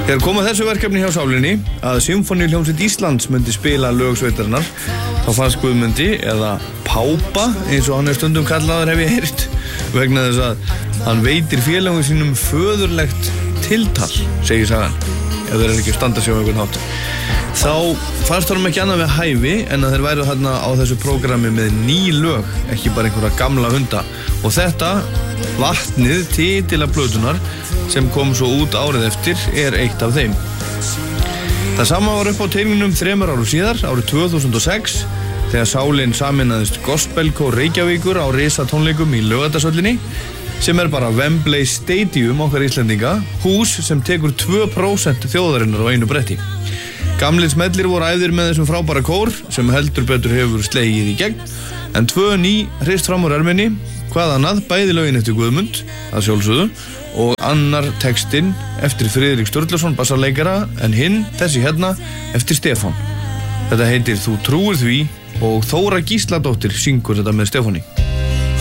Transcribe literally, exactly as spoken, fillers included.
Þegar kom að þessu verkefni hjá Sálinni að Sinfóníuhljómsveit Íslands myndi spila lög sveitarinnar, þá fannst Guðmundi, eða Pápa, eins og hann er stundum kallaður hef ég heyrt, vegna þess að hann veitir félagum sínum föðurlegt tiltal, segir sagan, ef þeir eru ekki að standa sig á einhvern hátt. Þá fannst honum ekki annað við hæfi en að þeir væru þarna á þessu prógrami með ný lög, ekki bara einhverja gamla hunda. Og þetta, vatnið, titila plötunar, sem kom svo út árið eftir, er eitt af þeim. Það sama var upp á teiningnum þremur árum síðar, árið tvö þúsund og sex, þegar Sálin sameinaðist Gospelkór Reykjavíkur á risatónleikum í Laugardalshöllinni, sem er bara Wembley Stadium okkar Íslendinga, hús sem tekur tvö prósent þjóðarinnar á einu bretti. Gamlir smellir voru æfðir með þessum frábæra kór sem heldur betur hefur slegið í gegn, en tvö ný hrist fram úr erminni, hvað annað, bæði lögin eftir Guðmund, að sjálfsögðu, og annar textinn eftir Friðrik Sturluson bassarleikara, en hinn, þessi hérna, eftir Stefán. Þetta heitir Þú trúir því og Þóra Gísladóttir syngur þetta með Stefáni.